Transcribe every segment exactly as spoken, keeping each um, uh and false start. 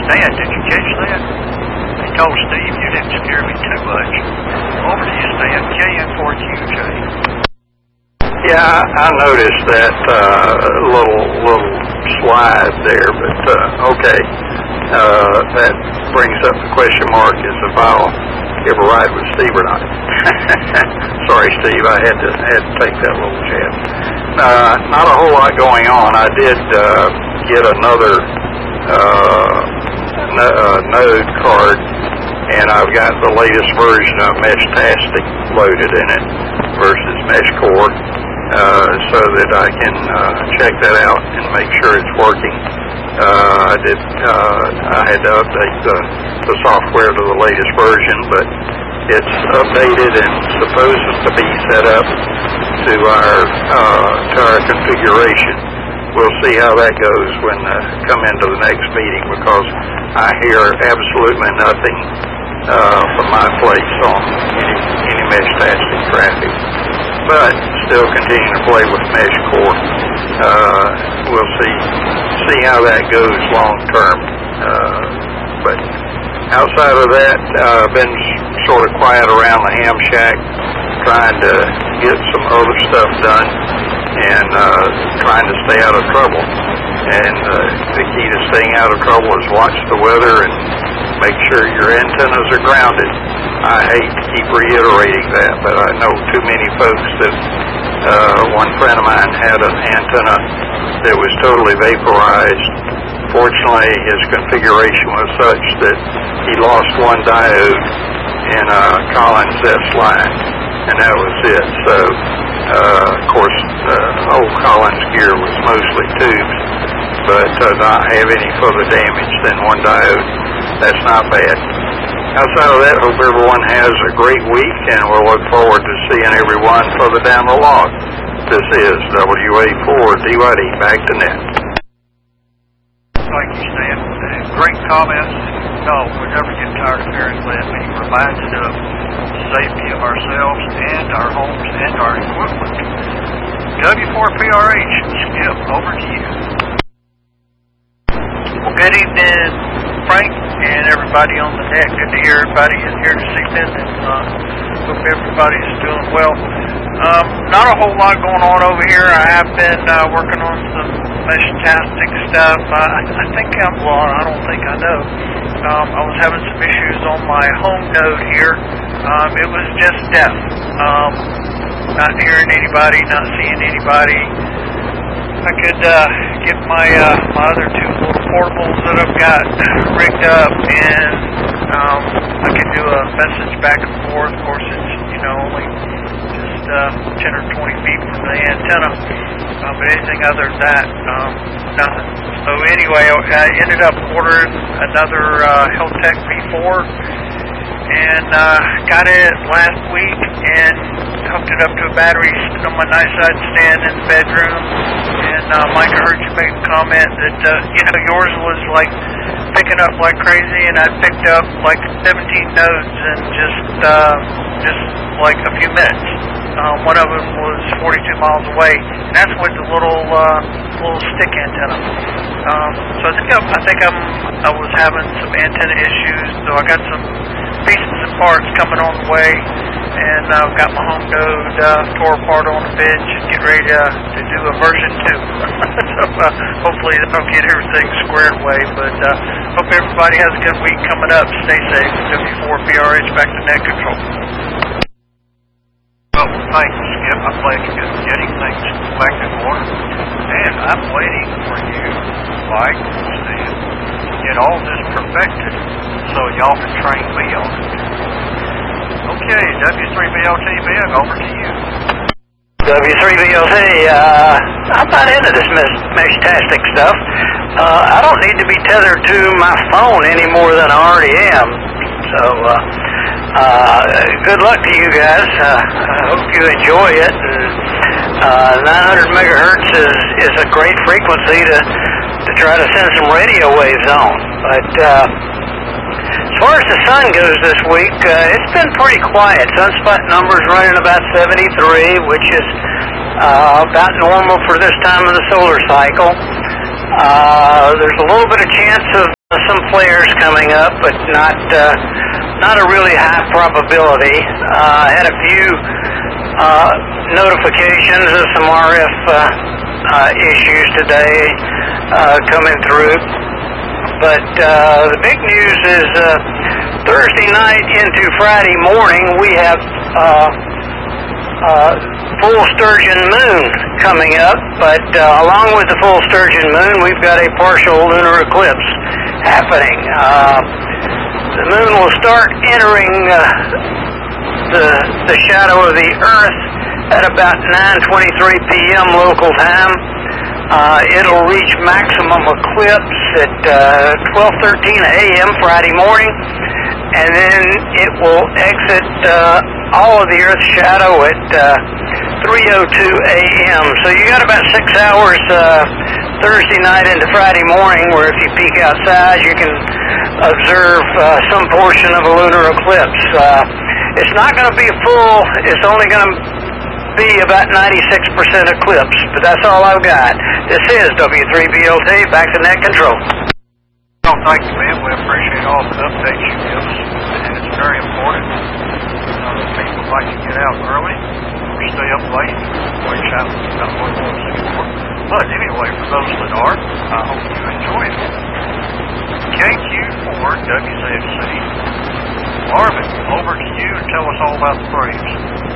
Dad, did you catch that? He told Steve you didn't scare me too much. Over to you, Stan. K N four Q J. Yeah, I noticed that uh, little little slide there, but uh, okay. Uh, that brings up the question mark: is if I'll ever ride with Steve or not? Sorry, Steve, I had to had to take that little jab. Uh, not a whole lot going on. I did uh, get another uh, no, uh, Node card, and I've got the latest version of Meshtastic loaded in it versus MeshCore, uh, so that I can uh, check that out and make sure it's working. Uh, I did. Uh, I had to update the, the software to the latest version, but it's updated and supposed to be set up to our uh, to our configuration. We'll see how that goes when uh, come into the next meeting, because I hear absolutely nothing uh, from my place on any, any Meshtastic traffic. But still continue to play with MeshCore. Uh, we'll see see how that goes long term. Uh, but outside of that, I've uh, been sort of quiet around the ham shack, trying to get some other stuff done and uh, trying to stay out of trouble. And uh, the key to staying out of trouble is watch the weather and make sure your antennas are grounded. I hate to keep reiterating that, but I know too many folks that uh, one friend of mine had an antenna that was totally vaporized. Fortunately, his configuration was such that he lost one diode in a Collins S line, and that was it. So, uh, of course, uh, old Collins gear was mostly tubes, but uh, not have any further damage than one diode. That's not bad. Outside of that, hope everyone has a great week, and we'll look forward to seeing everyone further down the log. This is W A four D Y D, back to net. Thank you, Stan. Great comments. No, we never get tired of hearing that, being reminded of the safety of ourselves and our homes and our equipment. W four P R H, Skip, over to you. Well, good evening, Frank, and everybody on the net. Good to hear everybody is here this evening, and uh, hope everybody's doing well. Um, not a whole lot going on over here. I have been uh, working on some Meshtastic stuff. Uh, I think I'm, well, I don't think I know. Um, I was having some issues on my home node here. Um, it was just deaf. Um, not hearing anybody, not seeing anybody. I could uh, get my uh, my other two little portables that I've got rigged up, and um, I could do a message back and forth. Of course, it's, you know, only just uh, ten or twenty feet from the antenna, uh, but anything other than that, um, nothing. So anyway, I ended up ordering another uh, Heltec V four, and uh, got it last week and hooked it up to a battery on my night side stand in the bedroom. And uh, Mike, I heard you make a comment that uh, you know, yours was like picking up like crazy, and I picked up like seventeen nodes in just uh, just like a few minutes. Uh, one of them was forty-two miles away, and that's with the little uh, little stick antenna. Um, so I think I'm, I think I'm I was having some antenna issues, so I got some pieces and parts coming on the way, and I've got my home node uh, tore apart on the bench and get ready to, to do a version two. So uh, hopefully I'll get everything squared away, but uh, hope everybody has a good week coming up. Stay safe. W four P R H, back to net control. Well, thank you, Skip. I'm glad you're getting things back in order. And I'm waiting for you, Mike, Stan, to get all this perfected so y'all can train me on it. Okay, W three B L T, Ben, over to you. W three B L T, uh, I'm not into this Meshtastic stuff. Uh, I don't need to be tethered to my phone any more than I already am. So, uh, uh, good luck to you guys. Uh, I hope you enjoy it. And, uh, nine hundred megahertz is, is a great frequency to, to try to send some radio waves on. But, uh, as far as the sun goes this week, uh, it's been pretty quiet. Sunspot numbers running about seventy-three, which is uh, about normal for this time of the solar cycle. Uh, there's a little bit of chance of some flares coming up, but not uh, not a really high probability. Uh, I had a few uh, notifications of some R F uh, uh, issues today uh, coming through. But uh, the big news is uh, Thursday night into Friday morning, we have uh, uh, full sturgeon moon coming up. But uh, along with the full sturgeon moon, we've got a partial lunar eclipse happening. Uh, the moon will start entering uh, the the shadow of the Earth at about nine twenty-three p m local time. Uh, it'll reach maximum eclipse at uh, twelve thirteen a m Friday morning, and then it will exit uh, all of the Earth's shadow at uh, three oh two a m So you got about six hours uh, Thursday night into Friday morning, where if you peek outside, you can observe uh, some portion of a lunar eclipse. Uh, it's not going to be full. It's only going to be about ninety-six percent eclipse, but that's all I've got. This is W three B L T, back to net control. Well, thank you, man. We appreciate all the updates you give us, and it's very important. Uh, people like to get out early or stay up late, which I'm not one of those anymore. But anyway, for those that are, I hope you enjoy it. K Q four W Z C. Marvin, over to you and tell us all about the Braves.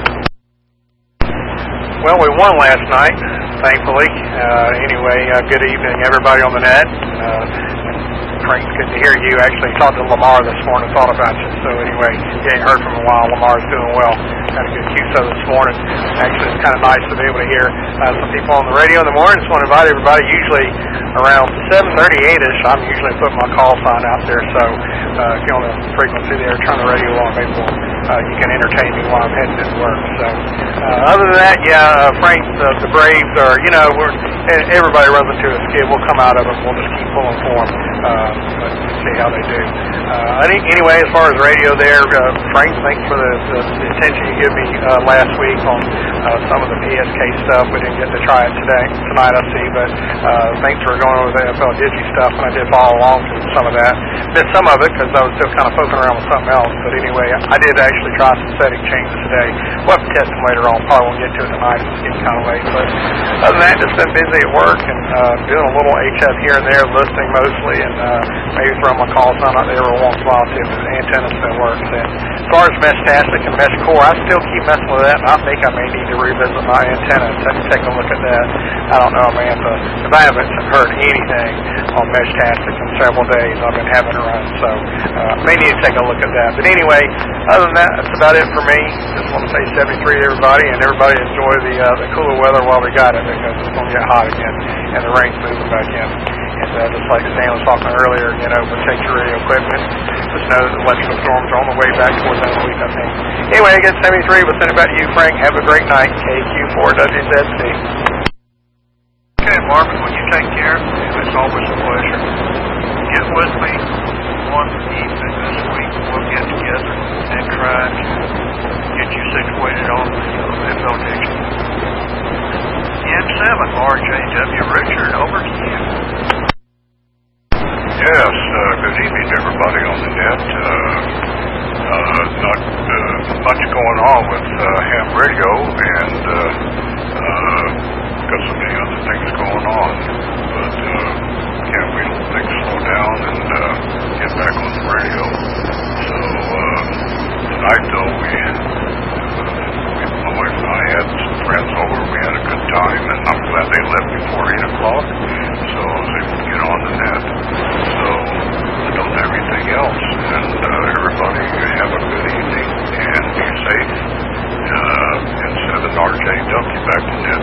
Well, we won last night, thankfully. Uh, anyway, uh, good evening, everybody on the net. Uh, Frank, good to hear you. Actually talked to Lamar this morning, thought about you. So anyway, you ain't heard from him in a while. Lamar's doing well. Had a good Q S O this morning. Actually, it's kind of nice to be able to hear uh, some people on the radio in the morning. Just want to invite everybody. Usually around seven thirty-eight-ish, I'm usually putting my call sign out there. So uh, if you're on the frequency there, turn the radio on. Maybe we'll, uh, you can entertain me while I'm heading to work. So uh, other than that, yeah, uh, Frank, the, the Braves are, you know, we're everybody runs into a skid. We'll come out of it. We'll just keep pulling for them. Uh, but see how they do. Uh, I think anyway, as far as radio there, uh, Frank, thanks for the, the, the attention you gave me uh, last week on uh, some of the P S K stuff. We didn't get to try it today, tonight, I see, but uh, thanks for going over the N F L Digi stuff, and I did follow along through some of that. Missed some of it because I was still kind of poking around with something else, but anyway, I did actually try some setting changes today. We'll have to test them later on. Probably won't get to it tonight. It's getting kind of late, but other than that, just been busy at work and uh, doing a little H F here and there, listening mostly, and uh, maybe throwing my call sign out there every once in a while too, because the antenna's been working. And as far as Meshtastic and Mesh Core, I still keep messing with that, and I think I may need to revisit my antenna and take, take a look at that. I don't know, man, but if I haven't heard anything on Meshtastic in several days, I've been having to run, so uh, may need to take a look at that. But anyway, other than that, that's about it for me. Just want to say seventy-three to everybody, and everybody enjoy the uh, the cooler weather while we got it, because it's going to get hot again, and the rain's moving back in. And uh, just like Stan was talking earlier, you know, protect your radio equipment. Just know that the electrical storms are on the way back towards the end of the week, I think. Anyway, I get seventy-three. We'll send it back to you, Frank. Have a great night. K Q four W Z C. Okay, Marvin, when you take care, it's always a pleasure. Get with me one evening this week. We'll get together and try to get you situated on the N F L Digi. N seven, R J W. Richard, over to you. Yes, uh, good evening, everybody on the net. Uh, uh, not uh, much going on with uh, ham radio, and uh, uh, got so many other things going on, but uh, can't wait till things slow down and uh, get back on the radio. So uh, tonight, though, we, uh, my wife and I had some friends over. We had a good time, and I'm glad they left before eight o'clock, so I was able to get on the net. So I don't have anything else, and uh, everybody have a good evening and be safe. Uh, and seven R J W, back to net.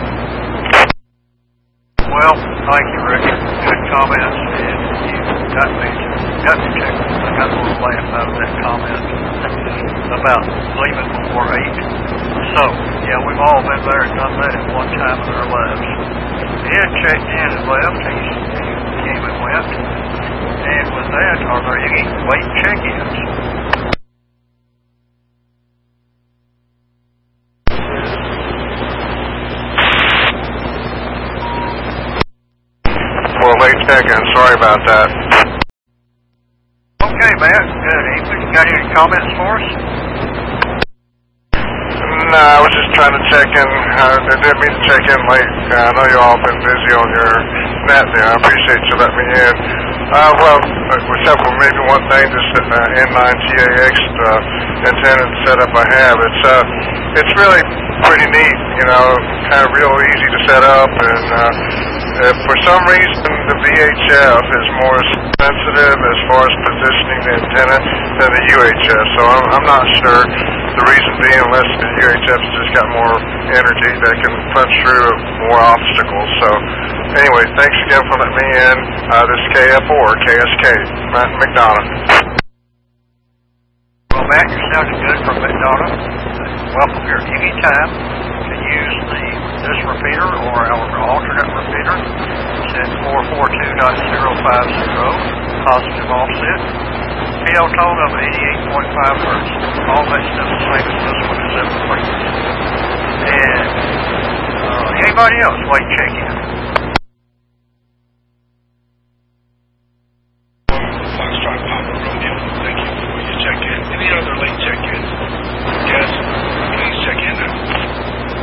Well, thank you, Richard. Good comments, and you got me, got me tickled. I got a little laugh out of that comment about leaving before eight. So, yeah, we've all been there and done that at one time in our lives. Ed checked in and left. He, he came and went. And with that, are there any late check-ins? Well, late check-in, sorry about that. Matt. Good evening. Got any comments for us? No, I was just trying to check in. Uh, I didn't mean to check in late. Uh, I know you all been busy on your net there. I appreciate you letting me in. Uh, well, except for maybe one thing, this uh, N nine T A X uh, antenna setup I have. It's uh, it's really pretty neat. You know, kind of real easy to set up, and uh, uh, for some reason the V H F is more sensitive as far as positioning the antenna than the U H F. So I'm, I'm not sure. The reason being, unless the U H F's just got more energy that can punch through more obstacles. So anyway, thanks again for letting me in. Uh, this is K F four, K S K, Matt McDonough. Well, Matt, you're sounding good from McDonough. Welcome here anytime to use the this repeater or our alternate repeater. It's at four forty-two point zero five zero, positive offset. P L tone of eighty-eight point five hertz. All that stuff is the same as this one is at the frequency. And uh, anybody else, wait, check in.